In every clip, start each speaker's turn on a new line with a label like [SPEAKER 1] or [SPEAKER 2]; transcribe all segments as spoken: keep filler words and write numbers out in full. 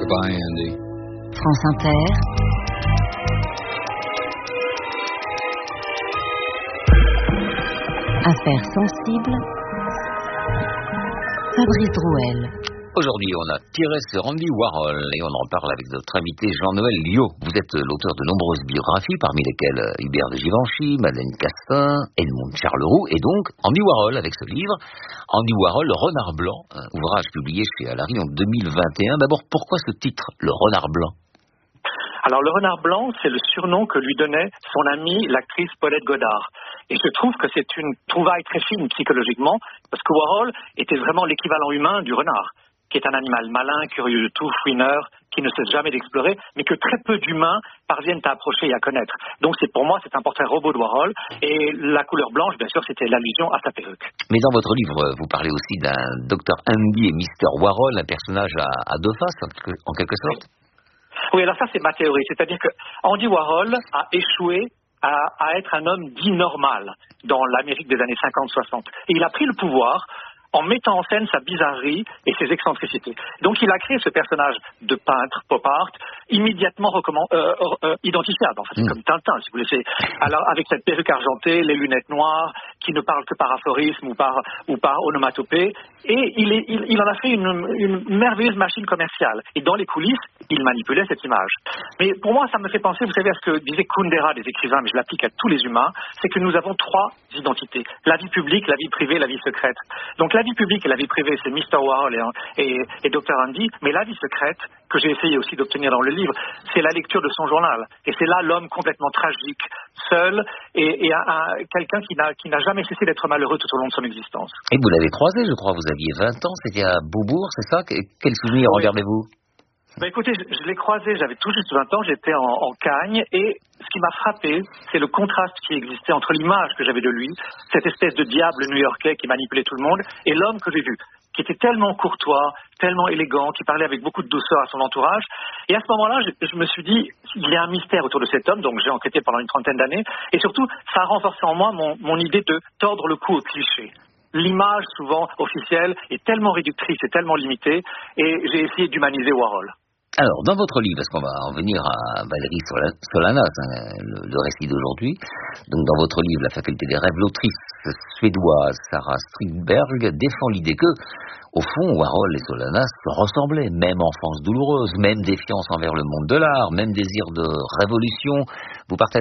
[SPEAKER 1] Bye, Andy.
[SPEAKER 2] France Inter. Affaires sensibles. Fabrice Drouel.
[SPEAKER 3] Aujourd'hui, on a tiré sur Andy Warhol et on en parle avec notre invité Jean-Noël Liot. Vous êtes l'auteur de nombreuses biographies, parmi lesquelles Hubert de Givenchy, Madeleine Castin, Edmond Charleroux et donc Andy Warhol avec ce livre, Andy Warhol, Le Renard Blanc, un ouvrage publié chez Alary en deux mille vingt et un. D'abord, pourquoi ce titre, Le Renard Blanc ?
[SPEAKER 4] Alors, le renard blanc, c'est le surnom que lui donnait son amie, l'actrice Paulette Goddard. Et je trouve que c'est une trouvaille très fine psychologiquement, parce que Warhol était vraiment l'équivalent humain du renard, qui est un animal malin, curieux de tout, fouineur, qui ne cesse jamais d'explorer, mais que très peu d'humains parviennent à approcher et à connaître. Donc, c'est pour moi, c'est un portrait robot de Warhol. Et la couleur blanche, bien sûr, c'était l'allusion à sa perruque.
[SPEAKER 3] Mais dans votre livre, vous parlez aussi d'un docteur Andy et mister Warhol, un personnage à, à deux faces, en quelque, en quelque sorte.
[SPEAKER 4] Oui. Oui, alors ça, c'est ma théorie. C'est-à-dire que Andy Warhol a échoué à, à être un homme dit normal dans l'Amérique des années cinquante soixante. Et il a pris le pouvoir en mettant en scène sa bizarrerie et ses excentricités. Donc il a créé ce personnage de peintre, pop art, immédiatement euh, euh, identifiable. Enfin, c'est mmh. comme Tintin, si vous voulez. Alors, avec cette perruque argentée, les lunettes noires, qui ne parle que par aphorisme ou par, ou par onomatopée. Et il, est, il, il en a fait une, une merveilleuse machine commerciale. Et dans les coulisses, il manipulait cette image. Mais pour moi, ça me fait penser, vous savez, à ce que disait Kundera, des écrivains, mais je l'applique à tous les humains, c'est que nous avons trois identités. La vie publique, la vie privée, la vie secrète. Donc la vie publique et la vie privée, c'est mister Warhol et, et, et docteur Andy, mais la vie secrète, que j'ai essayé aussi d'obtenir dans le livre, c'est la lecture de son journal. Et c'est là l'homme complètement tragique, seul, et, et un, un, quelqu'un qui n'a, qui n'a jamais cessé d'être malheureux tout au long de son existence.
[SPEAKER 3] Et vous l'avez croisé, je crois, vous aviez vingt ans, c'était à Beaubourg, c'est ça ? Quel souvenir en gardez-vous ?
[SPEAKER 4] Ben écoutez, je, je l'ai croisé, j'avais tout juste vingt ans, j'étais en, en Cagne, et ce qui m'a frappé, c'est le contraste qui existait entre l'image que j'avais de lui, cette espèce de diable new-yorkais qui manipulait tout le monde, et l'homme que j'ai vu, qui était tellement courtois, tellement élégant, qui parlait avec beaucoup de douceur à son entourage. Et à ce moment-là, je, je me suis dit, il y a un mystère autour de cet homme, donc j'ai enquêté pendant une trentaine d'années, et surtout, ça a renforcé en moi mon, mon idée de tordre le cou au cliché. L'image, souvent officielle, est tellement réductrice et tellement limitée, et j'ai essayé d'humaniser Warhol.
[SPEAKER 3] Alors, dans votre livre, parce qu'on va en venir à Valérie Solanas, hein, le, le récit d'aujourd'hui, donc dans votre livre, La faculté des rêves, l'autrice suédoise Sarah Strindberg défend l'idée que, au fond, Warhol et Solanas se ressemblaient, même enfance douloureuse, même défiance envers le monde de l'art, même désir de révolution. Vous partagez ?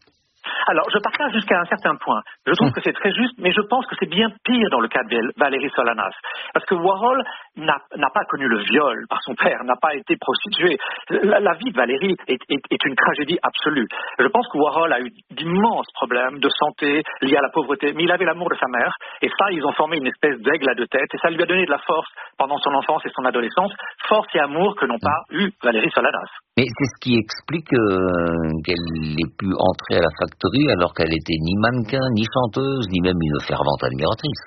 [SPEAKER 4] Alors, je partage jusqu'à un certain point. Je trouve que c'est très juste, mais je pense que c'est bien pire dans le cas de Valérie Solanas. Parce que Warhol n'a, n'a pas connu le viol par son père, n'a pas été prostitué. La, la vie de Valérie est, est, est une tragédie absolue. Je pense que Warhol a eu d'immenses problèmes de santé liés à la pauvreté, mais il avait l'amour de sa mère, et ça, ils ont formé une espèce d'aigle à deux têtes, et ça lui a donné de la force pendant son enfance et son adolescence, force et amour que n'ont pas eu Valérie Solanas.
[SPEAKER 3] Mais c'est ce qui explique euh, qu'elle ait pu entrer à la Factory alors qu'elle était ni mannequin, ni chanteuse, ni même une fervente admiratrice.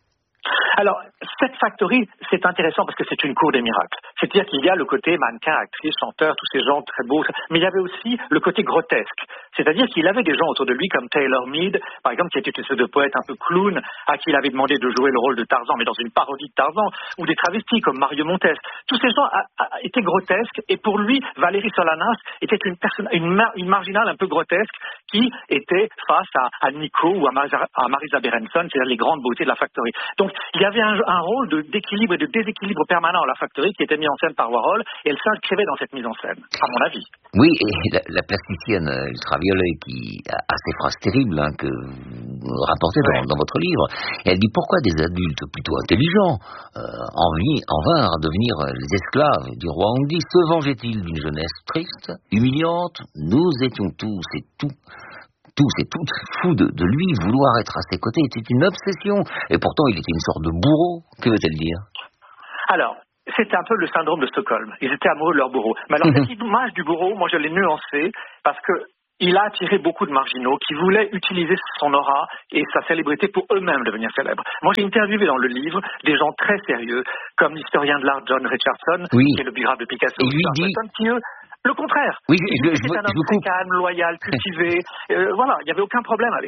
[SPEAKER 4] Alors, cette Factory, c'est intéressant parce que c'est une cour des miracles. C'est-à-dire qu'il y a le côté mannequin, actrice, chanteur, tous ces gens très beaux, mais il y avait aussi le côté grotesque. C'est-à-dire qu'il avait des gens autour de lui comme Taylor Mead, par exemple, qui était une espèce de poète un peu clown, à qui il avait demandé de jouer le rôle de Tarzan, mais dans une parodie de Tarzan, ou des travestis comme Mario Montez. Tous ces gens a, a, étaient grotesques, et pour lui, Valérie Solanas était une, personne, une, mar, une marginale un peu grotesque qui était face à, à Nico ou à, Marisa, à Marisa Berenson, c'est-à-dire les grandes beautés de la Factory. Donc, il y avait un, un rôle de, d'équilibre et de déséquilibre permanent à la Factory qui était mis en scène par Warhol, et elle s'inscrivait dans cette mise en scène, à mon avis.
[SPEAKER 3] Oui, et la, la plasticienne Ultraviolet qui a ces phrases terribles hein, que vous rapportez dans, ouais. dans votre livre, et elle dit pourquoi des adultes plutôt intelligents euh, en, vie, en vinrent à devenir les esclaves du roi Andy, se vengeaient-ils d'une jeunesse triste, humiliante? Nous étions tous et tout tous et toutes fous de, de lui, vouloir être à ses côtés était une obsession, et pourtant il était une sorte de bourreau. Que veut-elle dire?
[SPEAKER 4] Alors, c'était un peu le syndrome de Stockholm. Ils étaient amoureux de leur bourreau. Mais alors, cette image du bourreau, moi je l'ai nuancée, parce que il a attiré beaucoup de marginaux qui voulaient utiliser son aura et sa célébrité pour eux-mêmes devenir célèbres. Moi, j'ai interviewé dans le livre des gens très sérieux, comme l'historien de l'art John Richardson,
[SPEAKER 3] oui.
[SPEAKER 4] qui est le biographe de Picasso.
[SPEAKER 3] Et lui dit...
[SPEAKER 4] qui, eux, le contraire.
[SPEAKER 3] Oui,
[SPEAKER 4] il
[SPEAKER 3] je, je,
[SPEAKER 4] était
[SPEAKER 3] je,
[SPEAKER 4] un homme très calme, loyal, cultivé. euh, voilà, il n'y avait aucun problème avec lui.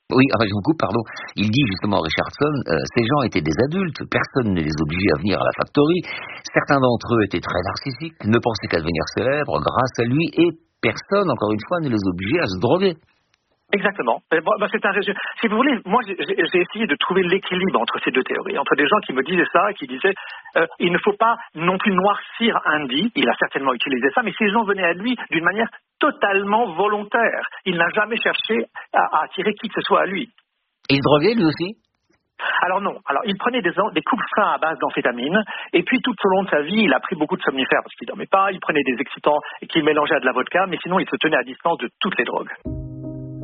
[SPEAKER 3] Oui, enfin, je vous coupe, pardon. Il dit justement, Richardson, euh, ces gens étaient des adultes, personne ne les obligeait à venir à la factory. Certains d'entre eux étaient très narcissiques, ne pensaient qu'à devenir célèbres grâce à lui, et personne, encore une fois, ne les obligeait à se droguer.
[SPEAKER 4] Exactement. C'est un résumé. Si vous voulez, moi j'ai essayé de trouver l'équilibre entre ces deux théories, entre des gens qui me disaient ça et qui disaient euh, il ne faut pas non plus noircir Andy. Il a certainement utilisé ça, mais ces gens venaient à lui d'une manière totalement volontaire. Il n'a jamais cherché à, à attirer qui que ce soit à lui.
[SPEAKER 3] Il se droguait lui aussi?
[SPEAKER 4] Alors non. Alors il prenait des, des coups de frein à base d'amphétamine, et puis tout au long de sa vie, il a pris beaucoup de somnifères parce qu'il dormait pas. Il prenait des excitants qu'il mélangeait à de la vodka, mais sinon il se tenait à distance de toutes les drogues.